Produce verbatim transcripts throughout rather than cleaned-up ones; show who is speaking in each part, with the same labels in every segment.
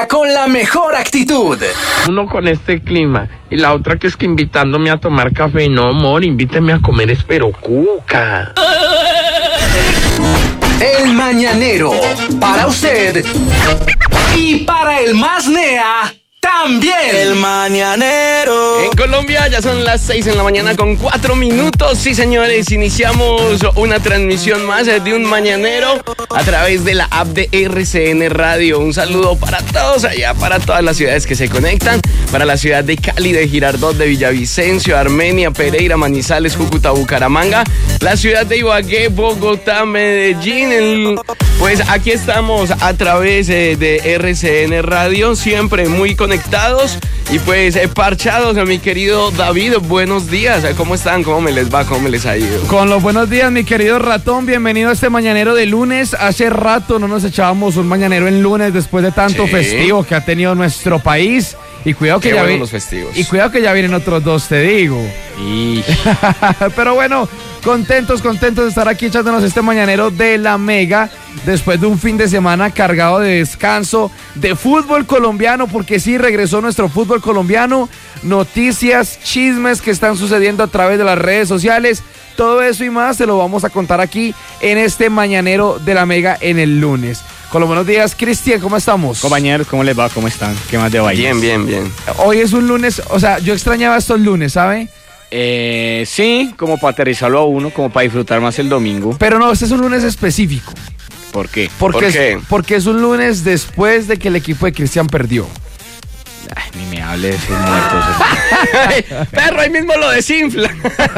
Speaker 1: día con la mejor actitud.
Speaker 2: Uno con este clima y la otra que es que invitándome a tomar café. No, amor, invíteme a comer espero cuca.
Speaker 1: El Mañanero, para usted y para el más nea también.
Speaker 3: El Mañanero.
Speaker 2: En Colombia ya son las seis en la mañana con cuatro minutos. Sí, señores, iniciamos una transmisión más de un Mañanero a través de la app de R C N Radio. Un saludo para todos allá, para todas las ciudades que se conectan, para la ciudad de Cali, de Girardot, de Villavicencio, Armenia, Pereira, Manizales, Cúcuta, Bucaramanga, la ciudad de Ibagué, Bogotá, Medellín. El... Pues aquí estamos a través de, de R C N Radio, siempre muy conectados. Y pues eh, parchados a mi querido David, buenos días, ¿cómo están? ¿Cómo me les va? ¿Cómo me les ha ido?
Speaker 4: Con los buenos días, mi querido ratón, bienvenido a este mañanero de lunes. Hace rato no nos echábamos un mañanero en lunes después de tanto sí. festivo que ha tenido nuestro país. Y cuidado que
Speaker 2: Qué
Speaker 4: ya
Speaker 2: bueno
Speaker 4: vi-
Speaker 2: los festivos.
Speaker 4: Y cuidado que ya vienen otros dos, te digo.
Speaker 2: Y...
Speaker 4: Pero bueno, contentos, contentos de estar aquí echándonos este mañanero de la Mega después de un fin de semana cargado de descanso, de fútbol colombiano, porque sí regresó nuestro fútbol colombiano, noticias, chismes que están sucediendo a través de las redes sociales, todo eso y más se lo vamos a contar aquí en este mañanero de la Mega en el lunes. Con los buenos días, Cristian, ¿cómo estamos?
Speaker 5: Compañeros, ¿cómo les va? ¿Cómo están? ¿Qué más de bailes?
Speaker 2: Bien, bien, bien.
Speaker 4: Hoy es un lunes, o sea, yo extrañaba estos lunes, ¿sabe?
Speaker 5: Eh, sí, como para aterrizarlo a uno, como para disfrutar más el domingo.
Speaker 4: Pero no, este es un lunes específico.
Speaker 5: ¿Por qué?
Speaker 4: Porque,
Speaker 2: ¿Por qué?
Speaker 4: Es, porque es un lunes después de que el equipo de Cristian perdió.
Speaker 5: Ay, ni me hable de esos muertos.
Speaker 2: Perro, ahí mismo lo desinfla.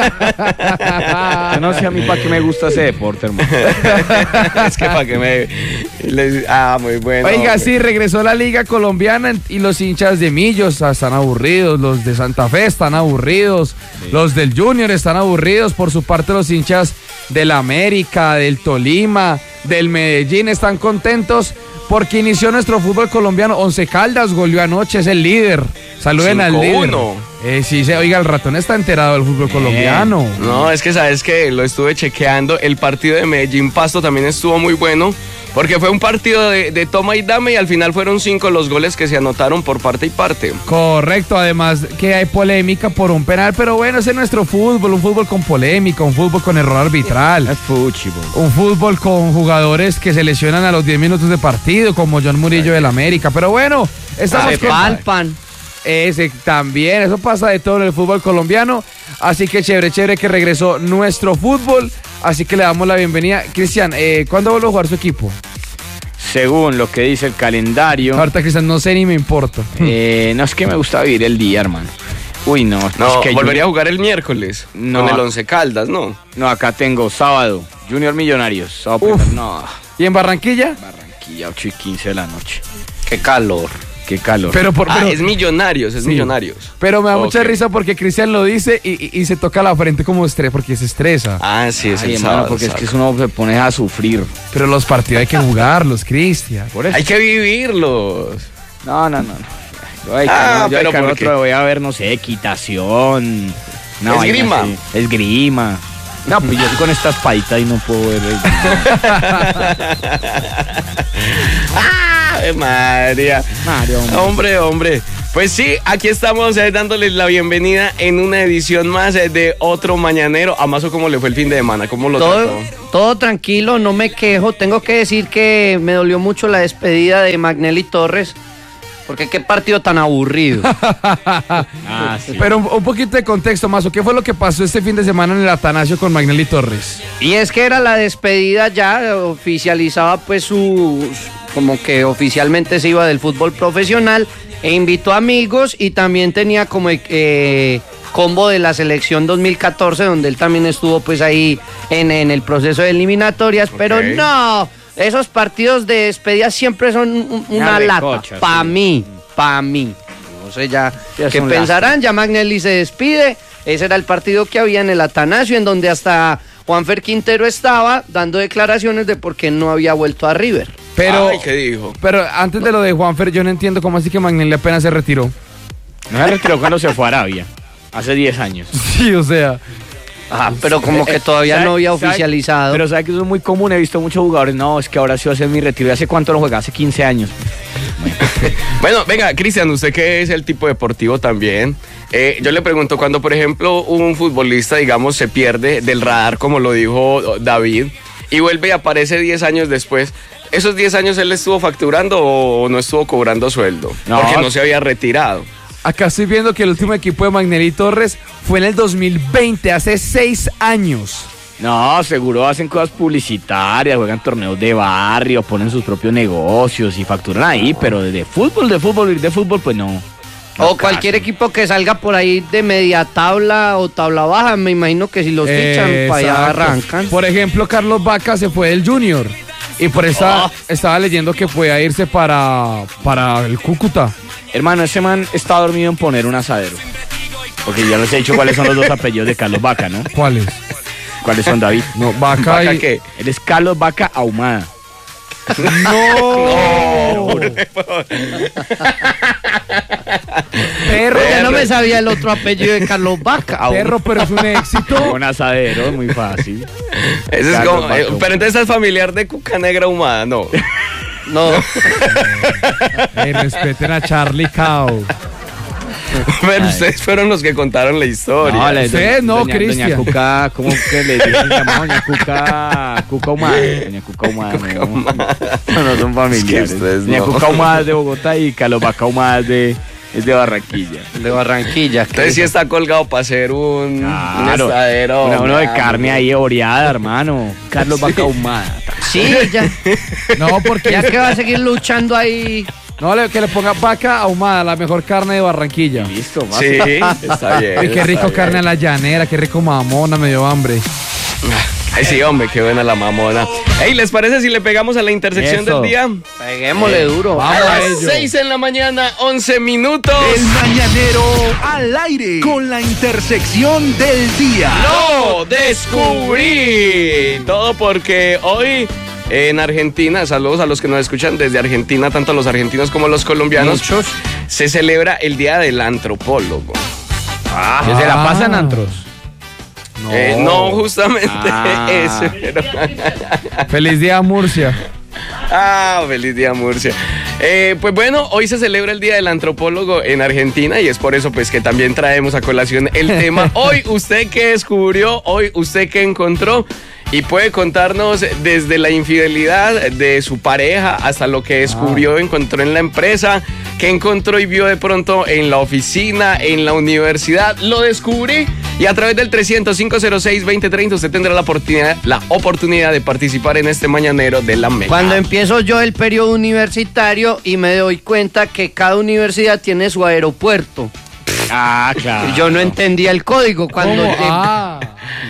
Speaker 5: Yo no sé a mí para qué me gusta ese deporte, hermano.
Speaker 2: Es que para que me... les- Ah, muy bueno.
Speaker 4: Oiga,
Speaker 2: hombre.
Speaker 4: sí, regresó la Liga Colombiana y los hinchas de Millos están aburridos, los de Santa Fe están aburridos, sí. Los del Junior están aburridos, por su parte los hinchas del América, del Tolima, del Medellín están contentos porque inició nuestro fútbol colombiano. Once Caldas goleó anoche, es el líder. Saluden al líder.
Speaker 2: cinco uno.
Speaker 4: Eh, sí, se, oiga, el ratón está enterado del fútbol colombiano.
Speaker 2: No, es que sabes que lo estuve chequeando. El partido de Medellín Pasto también estuvo muy bueno. Porque fue un partido de, de toma y dame y al final fueron cinco los goles que se anotaron por parte y parte.
Speaker 4: Correcto, además que hay polémica por un penal, pero bueno, ese es nuestro fútbol, un fútbol con polémica, un fútbol con error arbitral.
Speaker 5: Es fútbol.
Speaker 4: Un fútbol con jugadores que se lesionan a los diez minutos de partido, como John Murillo del América. Pero bueno, estamos
Speaker 5: Se
Speaker 4: con...
Speaker 5: palpan.
Speaker 4: Ese también, eso pasa de todo en el fútbol colombiano. Así que chévere, chévere que regresó nuestro fútbol. Así que le damos la bienvenida. Cristian, eh, ¿cuándo vuelve a jugar su equipo?
Speaker 5: Según lo que dice el calendario.
Speaker 4: Ahorita, Cristian, no sé ni me importa.
Speaker 5: Eh, no es que me gusta vivir el día, hermano. Uy, no.
Speaker 2: No,
Speaker 5: es que
Speaker 2: volvería
Speaker 5: yo...
Speaker 2: a jugar el miércoles.
Speaker 5: No.
Speaker 2: Con el Once Caldas, ¿no?
Speaker 5: No, acá tengo sábado. Junior Millonarios. Sábado
Speaker 4: Uf.
Speaker 5: primero. No.
Speaker 4: ¿Y en Barranquilla?
Speaker 5: Barranquilla, ocho y quince de la noche.
Speaker 2: Qué calor.
Speaker 5: Qué calor.
Speaker 4: Pero por
Speaker 2: Ah,
Speaker 4: pero,
Speaker 2: es Millonarios, es
Speaker 4: Sí.
Speaker 2: Millonarios.
Speaker 4: pero me da mucha
Speaker 2: Ok.
Speaker 4: risa porque Cristian lo dice y, y- y se toca la frente como estrés porque se estresa.
Speaker 2: Ah, sí, es
Speaker 5: Ay,
Speaker 2: el
Speaker 5: hermano,
Speaker 2: sábado.
Speaker 5: porque es que
Speaker 2: sábado.
Speaker 5: uno se pone a sufrir.
Speaker 4: Pero los partidos hay que jugarlos, Cristian.
Speaker 5: Por eso.
Speaker 2: Hay que vivirlos.
Speaker 5: No, no, no, no. Yo, ay,
Speaker 2: Ah,
Speaker 5: no, yo
Speaker 2: pero
Speaker 5: ay,
Speaker 2: ¿por
Speaker 5: otro
Speaker 2: qué?
Speaker 5: voy a ver, no sé, equitación. una vaina
Speaker 2: Esgrima.
Speaker 5: así. Esgrima. No, pues yo con esta espadita y no puedo ver.
Speaker 2: ¡Ay, María!
Speaker 5: Mario, hombre.
Speaker 2: Hombre, hombre. Pues sí, aquí estamos eh, dándoles la bienvenida en una edición más eh, de otro Mañanero. Amazo, ¿cómo le fue el fin de semana? ¿Cómo lo
Speaker 6: Todo,
Speaker 2: trató?
Speaker 6: todo tranquilo, no me quejo. Tengo que decir que me dolió mucho la despedida de Magnelli Torres, porque qué partido tan aburrido.
Speaker 5: Ah, sí.
Speaker 4: Pero un, un poquito de contexto, Mazo. ¿Qué fue lo que pasó este fin de semana en el Atanasio con Magnelli Torres?
Speaker 6: Y es que era la despedida ya, oficializaba pues su, como que oficialmente se iba del fútbol profesional e invitó amigos y también tenía como eh, combo de la selección dos mil catorce, donde él también estuvo pues ahí en, en el proceso de eliminatorias, pero no, esos partidos de despedida siempre son un- una
Speaker 5: Una
Speaker 6: lata,
Speaker 5: recocha,
Speaker 6: pa'
Speaker 5: sí.
Speaker 6: mí, pa' mí. No sé ya,
Speaker 5: Ya
Speaker 6: ¿qué
Speaker 5: son
Speaker 6: pensarán? Ya Magnelli se despide. Ese era el partido que había en el Atanasio, en donde hasta Juanfer Quintero estaba dando declaraciones de por qué no había vuelto a River.
Speaker 4: Pero,
Speaker 2: Ay, ¿qué dijo?
Speaker 4: pero antes de lo de Juanfer, yo no entiendo cómo así que Magnelli apenas se retiró.
Speaker 5: No se retiró cuando se fue a Arabia. Hace diez años.
Speaker 4: Sí, o sea.
Speaker 6: Ah, pero como que todavía
Speaker 5: ¿Sabe-
Speaker 6: no había
Speaker 5: sabe-
Speaker 6: oficializado.
Speaker 5: Pero sabe que eso es muy común, he visto muchos jugadores, no, es que ahora sí va a ser mi retiro. ¿Y hace cuánto no juega? Hace quince años.
Speaker 2: Bueno, venga, Cristian, usted que es el tipo deportivo también, eh, yo le pregunto, cuando por ejemplo un futbolista, digamos, se pierde del radar, como lo dijo David, y vuelve y aparece diez años después, ¿esos diez años él estuvo facturando o no estuvo cobrando sueldo?
Speaker 5: No.
Speaker 2: Porque no se había retirado.
Speaker 4: Acá estoy viendo que el último equipo de Magnelli Torres fue en el dos mil veinte, hace seis años.
Speaker 5: No, seguro hacen cosas publicitarias, juegan torneos de barrio, ponen sus propios negocios y facturan ahí, pero de fútbol, de fútbol, ir de fútbol, pues no.
Speaker 6: O cualquier equipo que salga por ahí de media tabla o tabla baja, me imagino que si los fichan,
Speaker 4: Eh,
Speaker 6: para allá
Speaker 4: exacto.
Speaker 6: arrancan.
Speaker 4: Por ejemplo, Carlos Vaca se fue del Junior. Y por eso
Speaker 5: Oh.
Speaker 4: estaba leyendo que podía irse para, para el Cúcuta.
Speaker 5: Hermano, ese man está dormido en poner un asadero. Porque ya les he dicho cuáles son los dos apellidos de Carlos Vaca, ¿no?
Speaker 4: ¿Cuáles?
Speaker 5: ¿Cuáles son, David?
Speaker 4: No, Vaca,
Speaker 2: ¿Vaca
Speaker 4: y...
Speaker 2: qué?
Speaker 5: Él es Carlos Vaca Ahumada.
Speaker 4: ¡No! Perro,
Speaker 6: Ya no me sabía el otro apellido de Carlos Vaca.
Speaker 4: perro, pero es un éxito.
Speaker 5: Un asadero, muy fácil.
Speaker 2: Ese es
Speaker 5: Carlos
Speaker 2: como,
Speaker 5: Vaca.
Speaker 2: eh, pero entonces es familiar de Cuca Negra Ahumada, no.
Speaker 6: No,
Speaker 4: Ey, respeten a Charlie Cow.
Speaker 2: Pero ustedes fueron los que contaron la historia.
Speaker 5: No, le-
Speaker 4: Usted no,
Speaker 5: doña,
Speaker 4: Cristian.
Speaker 5: Doña Cuca, ¿cómo que le dicen? Se llama Doña Cuca, Cuca Ahumada. Doña Cuca Ahumada, no, no, no son familiares.
Speaker 2: Es que ustedes
Speaker 5: Doña
Speaker 2: no.
Speaker 5: Cuca Ahumada es de Bogotá y Carlos Vaca Ahumada es de, es de Barranquilla.
Speaker 6: de Barranquilla.
Speaker 2: Entonces sí está colgado para hacer un, un
Speaker 5: Claro,
Speaker 2: estadero.
Speaker 5: una- uno de
Speaker 2: hombre.
Speaker 5: carne ahí oreada, hermano. Carlos Vaca Ahumada.
Speaker 6: Sí, ya,
Speaker 4: No, porque
Speaker 6: ya que va a seguir luchando ahí.
Speaker 4: no le, que le ponga Vaca Ahumada, la mejor carne de Barranquilla.
Speaker 5: Listo, va.
Speaker 2: Sí, está bien.
Speaker 4: Ay, qué rico
Speaker 2: está
Speaker 4: carne a
Speaker 2: bien.
Speaker 4: la llanera, qué rico mamona, me dio hambre.
Speaker 2: Ay, sí, hombre, qué buena la mamona. Ey, ¿les parece si le pegamos a la intersección
Speaker 5: Eso.
Speaker 2: del día?
Speaker 6: Peguémosle duro.
Speaker 4: Vamos
Speaker 2: A
Speaker 4: a
Speaker 2: las
Speaker 4: ello.
Speaker 2: seis en la mañana, once minutos.
Speaker 1: El mañanero al aire con la intersección del día.
Speaker 2: ¡Lo descubrí! Todo porque hoy en Argentina, saludos a los que nos escuchan desde Argentina, tanto los argentinos como los colombianos, se celebra el Día del Antropólogo.
Speaker 5: Que se la pasan antros.
Speaker 4: No.
Speaker 2: Eh, no, justamente
Speaker 5: Ah.
Speaker 2: ese, pero...
Speaker 4: Feliz día, Murcia.
Speaker 2: Ah, feliz día, Murcia. Eh, pues bueno, hoy se celebra el Día del Antropólogo en Argentina y es por eso pues que también traemos a colación el tema. Hoy, ¿usted qué descubrió? Hoy, ¿usted qué encontró? Y puede contarnos desde la infidelidad de su pareja hasta lo que descubrió, encontró en la empresa, qué encontró y vio de pronto en la oficina, en la universidad. Lo descubrí y a través del trescientos, cinco cero seis, veinte treinta usted tendrá la oportunidad, la oportunidad de participar en este mañanero de la Mega.
Speaker 6: Cuando empiezo yo el periodo universitario y me doy cuenta que cada universidad tiene su aeropuerto.
Speaker 5: Ah, claro.
Speaker 6: Y yo no entendía el código cuando...
Speaker 4: ¿Cómo?
Speaker 6: em-
Speaker 4: Ah.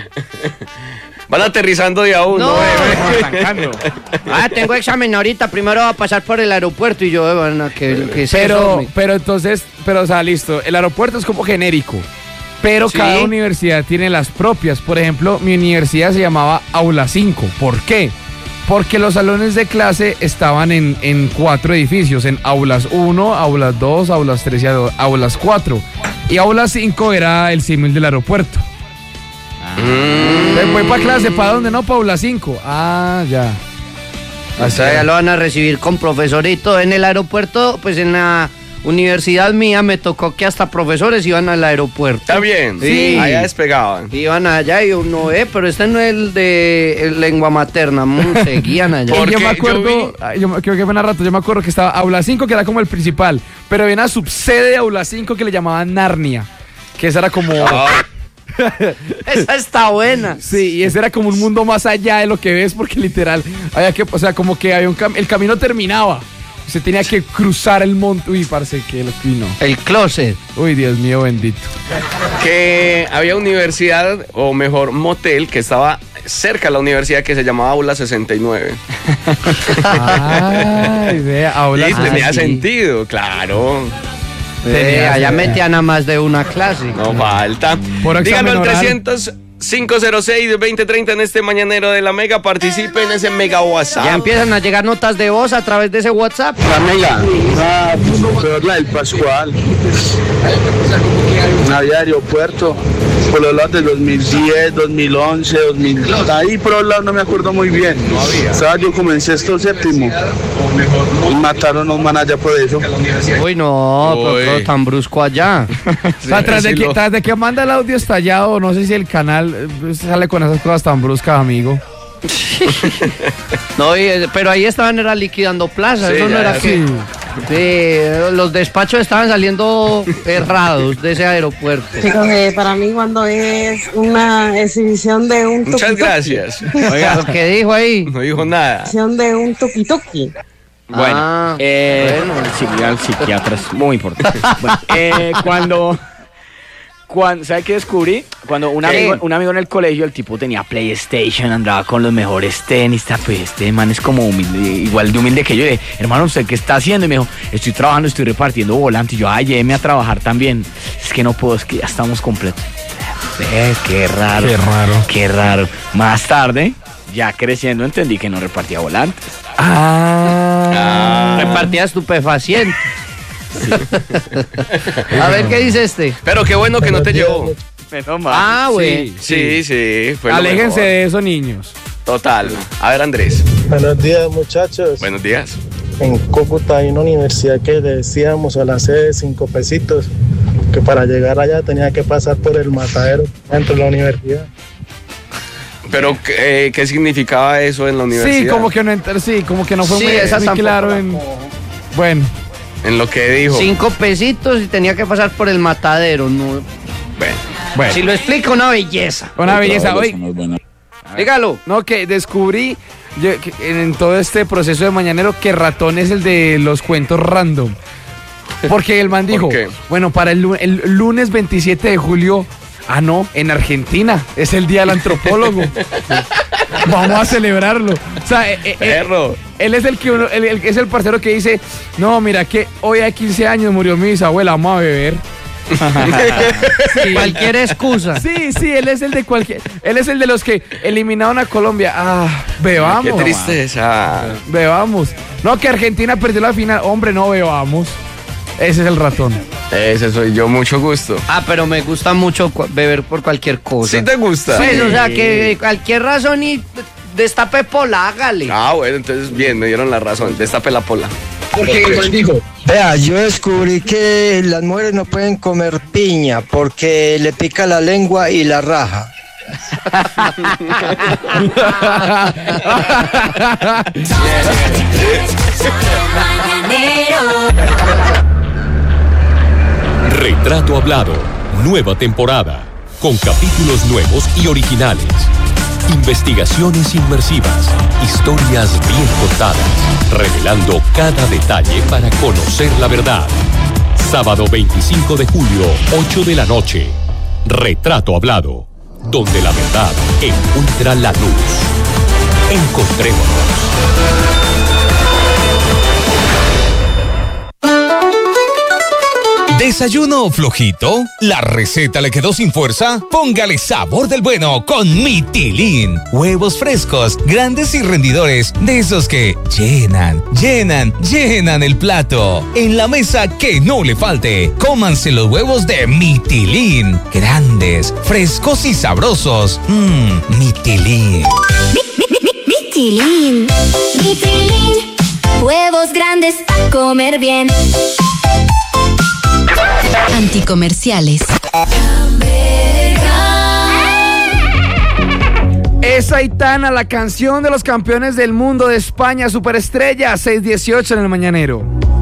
Speaker 2: Van aterrizando de a uno.
Speaker 6: No.
Speaker 2: eh.
Speaker 5: Arrancando.
Speaker 6: Ah, tengo examen ahorita, primero va a pasar por el aeropuerto y yo, eh, bueno, ¿qué, qué es eso,
Speaker 4: Pero,
Speaker 6: hombre?
Speaker 4: pero entonces, pero o sea, listo, el aeropuerto es como genérico, pero
Speaker 6: Sí.
Speaker 4: cada universidad tiene las propias. Por ejemplo, mi universidad se llamaba Aula cinco. ¿Por qué? Porque los salones de clase estaban en, en cuatro edificios, en Aulas uno, Aulas dos, Aulas tres y au- Aulas cuatro. Y Aula cinco era el símil del aeropuerto. Entonces, voy para clase, ¿para dónde? No, para Aula cinco. Ah, ya.
Speaker 6: O sea, ya lo van a recibir con profesorito. En el aeropuerto, pues en la universidad mía me tocó que hasta profesores iban al aeropuerto.
Speaker 2: Está bien.
Speaker 6: Sí.
Speaker 2: Allá despegaban.
Speaker 6: Iban allá y uno, eh, pero este no es el de el lengua materna. mm, Seguían allá.
Speaker 2: Por-
Speaker 4: Y yo
Speaker 2: Porque
Speaker 4: me acuerdo,
Speaker 2: yo vi-
Speaker 4: ay, yo me- creo que fue en rato, yo me acuerdo que estaba Aula cinco, que era como el principal, pero había una subsede de Aula cinco que le llamaban Narnia, que esa era como...
Speaker 2: Ah,
Speaker 6: Esa está buena.
Speaker 4: Sí, y ese era como un mundo más allá de lo que ves, porque literal, había que, o sea, como que había un cam- el camino terminaba. Se tenía que cruzar el monte. Uy, parce, que lo no.
Speaker 6: El closet.
Speaker 4: Uy, Dios mío, bendito.
Speaker 2: que había universidad, o mejor, motel, que estaba cerca de la universidad que se llamaba Aula sesenta y nueve.
Speaker 4: Ay, vea, Aula
Speaker 2: Y tenía
Speaker 6: Ah, sí.
Speaker 2: sentido, claro.
Speaker 6: Eh, allá metían a más de una clase.
Speaker 2: No falta.
Speaker 4: Por examen
Speaker 2: Díganlo al
Speaker 4: oral.
Speaker 2: trescientos, cinco cero seis, veinte treinta en este mañanero de la Mega. Participe en ese Mega WhatsApp.
Speaker 6: Ya empiezan a llegar notas de voz a través de ese WhatsApp.
Speaker 7: La Mega, la profesor la del Pascual. una vida de aeropuerto, por los lados del dos mil diez, dos mil once, dos mil... Ahí por los lados no me acuerdo muy bien. No había. O sea, yo comencé esto séptimo. Y mataron a un man allá por eso.
Speaker 6: Uy, no, pero, pero tan brusco allá.
Speaker 4: Sí, o sea, tras, de que, tras de que manda el audio estallado, no sé si el canal eh, sale con esas cosas tan bruscas, amigo.
Speaker 6: No, y, pero ahí estaban era liquidando plazas,
Speaker 2: Sí,
Speaker 6: eso no
Speaker 2: ya,
Speaker 6: era
Speaker 2: sí.
Speaker 6: que... Sí, los despachos estaban saliendo errados de ese aeropuerto.
Speaker 8: Chicos, eh, para mí cuando es una exhibición de un
Speaker 2: Muchas
Speaker 8: tuki-tuki.
Speaker 2: gracias.
Speaker 6: Oiga, ¿qué dijo ahí?
Speaker 2: No dijo nada.
Speaker 8: Exhibición de un tuki-tuki.
Speaker 5: Bueno,
Speaker 6: Ah,
Speaker 5: eh,
Speaker 6: bueno.
Speaker 5: sí, al psiquiatra es muy importante. Bueno, eh, cuando, cuando, ¿sabe qué descubrí? Cuando un amigo, un amigo en el colegio, el tipo tenía PlayStation, andaba con los mejores tenis, pues este man es como humilde, igual de humilde que yo. Y le dije, hermano, ¿usted qué está haciendo? Y me dijo, estoy trabajando, estoy repartiendo volantes. Y yo, ay, lléveme a trabajar también. Es que no puedo, es que ya estamos completos. Eh, qué raro.
Speaker 4: Qué raro.
Speaker 5: Qué raro. Más tarde, ya creciendo, entendí que no repartía volantes.
Speaker 4: Ah.
Speaker 6: Repartía estupefacientes. A ver, ¿qué dice este?
Speaker 2: Pero qué bueno que no te llevó.
Speaker 5: Menos mal.
Speaker 6: Ah, güey.
Speaker 2: Sí, sí, fue lo
Speaker 4: Aléjense
Speaker 2: mejor.
Speaker 4: de eso, niños.
Speaker 2: Total. A ver, Andrés.
Speaker 9: Buenos días, muchachos.
Speaker 2: Buenos días.
Speaker 9: En Cúcuta hay una universidad que le decíamos a la sede cinco pesitos, que para llegar allá tenía que pasar por el matadero dentro de la universidad.
Speaker 2: Pero, eh, ¿qué significaba eso en la universidad?
Speaker 4: Sí, como que no enter, sí, como que no fue
Speaker 6: Sí,
Speaker 4: muy,
Speaker 6: esa
Speaker 4: muy
Speaker 6: tampoco
Speaker 4: claro
Speaker 6: la
Speaker 4: en. Bueno,
Speaker 2: En lo que dijo.
Speaker 6: Cinco pesitos y tenía que pasar por el matadero. No.
Speaker 2: Bueno.
Speaker 4: bueno.
Speaker 6: Si lo explica, una belleza.
Speaker 4: Una belleza. Hoy,
Speaker 6: Dígalo.
Speaker 4: no, que descubrí yo, que en todo este proceso de mañanero que Ratón es el de los cuentos random. Porque el man
Speaker 2: ¿Por
Speaker 4: dijo,
Speaker 2: qué?
Speaker 4: bueno, para el, lu- el lunes veintisiete de julio, ah, no, en Argentina, es el día del antropólogo. Vamos a celebrarlo. O sea, eh, eh,
Speaker 2: Perro.
Speaker 4: él es el que uno- él- él es el parcero que dice, no, mira que hoy a quince años murió mi bisabuela, vamos a beber. Sí.
Speaker 6: Cualquier excusa.
Speaker 4: Sí, sí, él es el de cualquier, él es el de los que eliminaron a Colombia. Ah, bebamos.
Speaker 2: Qué tristeza.
Speaker 4: Bebamos. No, que Argentina perdió la final. Hombre, no bebamos. Ese es el ratón.
Speaker 2: Ese soy yo, mucho gusto.
Speaker 6: Ah, pero me gusta mucho cu- beber por cualquier cosa.
Speaker 2: ¿Sí te gusta?
Speaker 6: Pues, o sea, que cualquier razón y destape pola, hágale.
Speaker 2: Ah, bueno, entonces bien, me dieron la razón. Destape la pola.
Speaker 4: Porque el man dijo,
Speaker 10: Vea, yo descubrí que las mujeres no pueden comer piña porque le pica la lengua y la raja.
Speaker 11: Retrato Hablado, nueva temporada, con capítulos nuevos y originales. Investigaciones inmersivas, historias bien contadas, revelando cada detalle para conocer la verdad. Sábado veinticinco de julio, ocho de la noche. Retrato Hablado, donde la verdad encuentra la luz. Encontrémonos.
Speaker 12: ¿Desayuno flojito? ¿La receta le quedó sin fuerza? Póngale sabor del bueno con Mitilin. Huevos frescos, grandes y rendidores, de esos que llenan, llenan, llenan el plato. En la mesa que no le falte, cómanse los huevos de Mitilin. Grandes, frescos y sabrosos. Mmm, Mitilin.
Speaker 13: Mitilin, Mitilin, huevos grandes, comer bien. Anticomerciales.
Speaker 4: es Aitana, la canción de los campeones del mundo de España, Superestrella, seis dieciocho en el Mañanero.